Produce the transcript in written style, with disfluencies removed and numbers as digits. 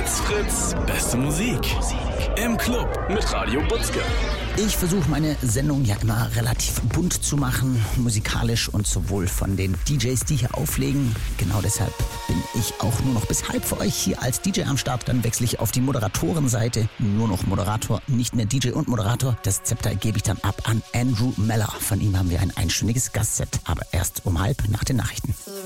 Fritz, beste Musik. Im Club mit Radio Butzke. Ich versuche meine Sendung ja immer relativ bunt zu machen, musikalisch und sowohl von den DJs, die hier auflegen. Genau deshalb bin ich auch nur noch bis halb für euch hier als DJ am Start. Dann wechsle ich auf die Moderatorenseite. Nur noch Moderator, nicht mehr DJ und Moderator. Das Zepter gebe ich dann ab an Andrew Meller. Von ihm haben wir ein einstündiges Gastset, aber erst um halb nach den Nachrichten.